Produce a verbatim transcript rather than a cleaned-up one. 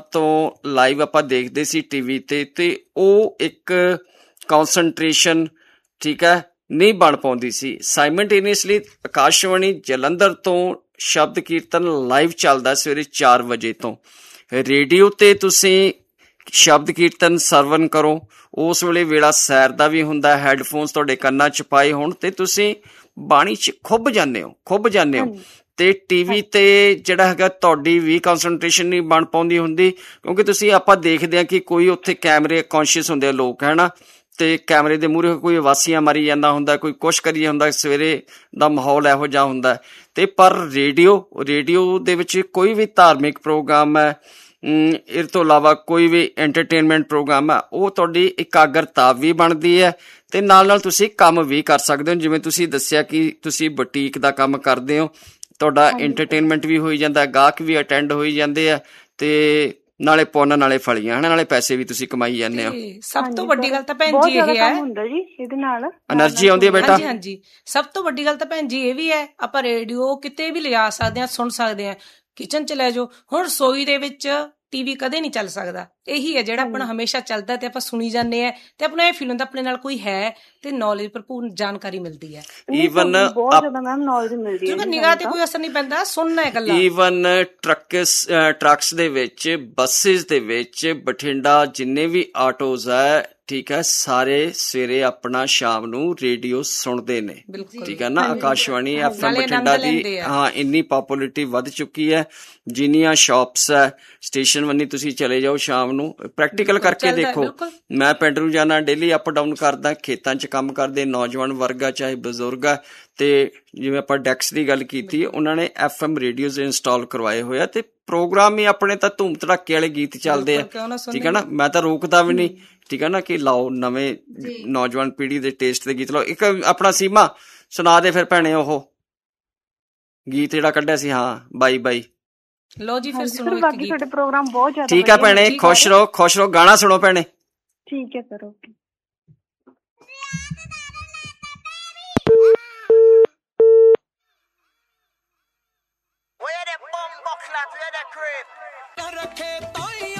ਤੋਂ ਲਾਈਵ ਆਪਾਂ ਦੇਖਦੇ ਸੀ ਟੀਵੀ ਤੇ, ਤੇ ਉਹ ਇੱਕ ਕੌਨਸਨਟ੍ਰੇਸ਼ਨ ਠੀਕ ਹੈ ਨਹੀਂ ਬਣ ਪਾਉਂਦੀ ਸੀ। ਸਾਈਮਲਟੇਨੀਅਸਲੀ ਆਕਾਸ਼ਵਾਣੀ ਜਲੰਧਰ ਤੋਂ ਸ਼ਬਦ ਕੀਰਤਨ ਲਾਈਵ ਚੱਲਦਾ ਸਵੇਰੇ ਚਾਰ ਵਜੇ ਤੋਂ। ਰੇਡੀਓ ਤੇ ਤੁਸੀਂ ਸ਼ਬਦ ਕੀਰਤਨ ਸਰਵਨ ਕਰੋ, ਉਸ ਵੇਲੇ ਵੇਲਾ ਸੈਰ ਦਾ ਵੀ ਹੁੰਦਾ, ਹੈਡਫੋਨਸ ਤੁਹਾਡੇ ਕੰਨਾਂ 'ਚ ਪਾਏ ਹੋਣ ਤੇ ਤੁਸੀਂ ਬਾਣੀ 'ਚ ਖੁੱਭ ਜਾਂਦੇ ਹੋ ਖੁੱਭ ਜਾਂਦੇ ਹੋ ਤੇ ਟੀਵੀ ਤੇ ਜਿਹੜਾ ਹੈਗਾ ਤੁਹਾਡੀ ਵੀ ਕੌਨਸਨਟ੍ਰੇਸ਼ਨ ਨਹੀਂ ਬਣ ਪਾਉਂਦੀ ਹੁੰਦੀ, ਕਿਉਂਕਿ ਤੁਸੀਂ ਆਪਾਂ ਦੇਖਦੇ ਹਾਂ ਕਿ ਕੋਈ ਉੱਥੇ ਕੈਮਰੇ ਕੌਨਸ਼ੀਅਸ ਹੁੰਦੇ ਆ ਲੋਕ ਹੈ ਨਾ, ਤੇ ਕੈਮਰੇ ਦੇ ਮੂਹਰੇ ਕੋਈ ਵਾਸੀਆਂ ਮਾਰੀ ਜਾਂਦਾ ਹੁੰਦਾ, ਕੋਈ ਕੁਛ ਕਰੀ ਹੁੰਦਾ, ਸਵੇਰੇ ਦਾ ਮਾਹੌਲ ਇਹੋ ਜਿਹਾ ਹੁੰਦਾ। ਤੇ ਪਰ ਰੇਡੀਓ ਰੇਡੀਓ ਦੇ ਵਿੱਚ ਕੋਈ ਵੀ ਧਾਰਮਿਕ ਪ੍ਰੋਗਰਾਮ ਹੈ, ਇਸ ਤੋਂ ਇਲਾਵਾ ਕੋਈ ਵੀ ਐਂਟਰਟੇਨਮੈਂਟ ਪ੍ਰੋਗਰਾਮ ਹੈ, ਉਹ ਤੁਹਾਡੀ ਇਕਾਗਰਤਾ ਵੀ ਬਣਦੀ ਹੈ ਤੇ ਨਾਲ ਨਾਲ ਤੁਸੀਂ ਕੰਮ ਵੀ ਕਰ ਸਕਦੇ ਹੋ। ਜਿਵੇਂ ਤੁਸੀਂ ਦੱਸਿਆ ਕਿ ਤੁਸੀਂ ਬੁਟੀਕ ਦਾ ਕੰਮ ਕਰਦੇ ਹੋ, ਤੁਹਾਡਾ ਐਂਟਰਟੇਨਮੈਂਟ ਵੀ ਹੋਈ ਜਾਂਦਾ, ਗਾਹਕ ਵੀ ਅਟੈਂਡ ਹੋਈ ਜਾਂਦੇ ਆ ਤੇ ਨਾਲੇ ਪੁੰਨ ਨਾਲੇ ਫਲੀਆਂ ਹਨਾ, ਨਾਲੇ ਪੈਸੇ ਵੀ ਤੁਸੀਂ ਕਮਾਈ ਜਾਂਦੇ ਹੋ। ਸਭ ਤੋਂ ਵੱਡੀ ਗੱਲ ਤਾਂ ਭੈਣ ਜੀ ਇਹ ਹੈ, ਇਹਦੇ ਨਾਲ ਐਨਰਜੀ ਆਉਂਦੀ ਹੈ ਬੇਟਾ। ਹਾਂਜੀ ਹਾਂਜੀ, ਸਭ ਤੋਂ ਵੱਡੀ ਗੱਲ ਤਾਂ ਭੈਣ ਜੀ ਇਹ ਵੀ ਹੈ, ਆਪਾਂ ਰੇਡੀਓ ਕਿਤੇ ਵੀ ਲਿਜਾ ਸਕਦੇ ਹਾਂ, ਸੁਣ ਸਕਦੇ ਹਾਂ, ਕਿਚਨ ਚ ਲੈ ਜਾਓ। ਹੁਣ ਰਸੋਈ ਦੇ ਵਿੱਚ ਟੀਵੀ ਕਦੇ ਨਹੀਂ ਚੱਲ ਸਕਦਾ, ਇਹੀ ਹੈ ਜਿਹੜਾ ਆਪਣਾ ਹਮੇਸ਼ਾ ਚੱਲਦਾ ਤੇ ਆਪਾਂ ਸੁਣੀ ਜਾਂਦੇ ਆ ਤੇ ਆਪਣਾ ਇਹ ਫੀਲ ਹੁੰਦਾ ਆਪਣੇ ਨਾਲ ਕੋਈ ਹੈ ਤੇ ਨੌਲੇਜ ਭਰਪੂਰ ਜਾਣਕਾਰੀ ਮਿਲਦੀ ਹੈ। ਈਵਨ ਬਹੁਤ ਜ਼ਿਆਦਾ ਮੈਮ ਨੌਲੇਜ ਮਿਲਦੀ ਹੈ, ਕਿਉਂਕਿ ਨਿਗਾਹ ਤੇ ਕੋਈ ਅਸਰ ਨਹੀਂ ਪੈਂਦਾ, ਸੁਣਨਾ ਹੈ ਇਕੱਲਾ। ਈਵਨ ਟਰੱਕਸ ਟਰੱਕਸ ਦੇ ਵਿੱਚ, ਬੱਸਿਸ ਦੇ ਵਿੱਚ, ਬਠਿੰਡਾ ਜਿੰਨੇ ਵੀ ਆਟੋਜ਼ ਹੈ ਠੀਕ ਹੈ, ਸਾਰੇ ਸਵੇਰੇ ਆਪਣਾ ਸ਼ਾਮ ਨੂੰ ਰੇਡੀਓ ਸੁਣਦੇ ਨੇ ਠੀਕ ਹੈ ਨਾ। ਆਕਾਸ਼ਵਾਣੀ ਐਫ ਐਮ ਬਠਿੰਡਾ ਦੀ ਹਾਂ ਇੰਨੀ ਪੋਪੂਲਰਿਟੀ ਵੱਧ ਚੁੱਕੀ ਹੈ। ਜਿੰਨੀਆਂ ਸ਼ਾਪਸ ਹੈ ਸਟੇਸ਼ਨ ਵੰਨੀ ਤੁਸੀਂ ਚਲੇ ਜਾਓ ਸ਼ਾਮ ਨੂੰ, ਪ੍ਰੈਕਟੀਕਲ ਕਰਕੇ ਦੇਖੋ। ਮੈਂ ਪਿੰਡ ਨੂੰ ਜਾਣਾ, ਡੇਲੀ ਅਪ ਡਾਊਨ ਕਰਦਾ, ਖੇਤਾਂ 'ਚ ਕੰਮ ਕਰਦੇ ਨੌਜਵਾਨ ਵਰਗ ਆ ਚਾਹੇ ਬਜ਼ੁਰਗ ਆ, ਤੇ ਜਿਵੇਂ ਆਪਾਂ ਡੈਕਸ ਦੀ ਗੱਲ ਕੀਤੀ, ਉਹਨਾਂ ਨੇ ਐਫ ਐਮ ਰੇਡੀਓਜ਼ ਇੰਸਟਾਲ ਕਰਵਾਏ ਹੋਏ ਆ ਤੇ ਪ੍ਰੋਗਰਾਮ ਹੀ ਆਪਣੇ ਤਾਂ ਧੂਮ ਧੜਾਕੇ ਵਾਲੇ ਗੀਤ ਚੱਲਦੇ ਆ ਠੀਕ ਹੈ ਨਾ। ਮੈਂ ਤਾਂ ਰੋਕਦਾ ਵੀ ਨਹੀਂ ਠੀਕ ਹੈ ਨਾ ਕਿ ਲਾਓ ਨਵੇਂ ਨੌਜਵਾਨ ਪੀੜ੍ਹੀ ਦੇ ਟੇਸਟ ਦੇ ਗੀਤ ਲਾਓ। ਇੱਕ ਆਪਣਾ ਸੀਮਾ ਸੁਣਾ ਦੇ ਫਿਰ ਭੈਣੇ ਉਹ ਗੀਤ ਜਿਹੜਾ ਕੱਢਿਆ ਸੀ, ਹਾਂ ਬਾਈ ਬਾਈ। ਲੋ ਜੀ ਫਿਰ ਸੁਣੋ ਇੱਕ ਬਾਕੀ ਤੁਹਾਡੇ ਪ੍ਰੋਗਰਾਮ ਬਹੁਤ ਜ਼ਿਆਦਾ ਠੀਕ ਹੈ ਭੈਣੇ, ਖੁਸ਼ ਰਹੋ ਖੁਸ਼ ਰਹੋ, ਗਾਣਾ ਸੁਣੋ ਭੈਣੇ। ਠੀਕ ਹੈ ਸਰ, ਓਕੇ। ਰੱਖੇ ਤਾਈਆਂ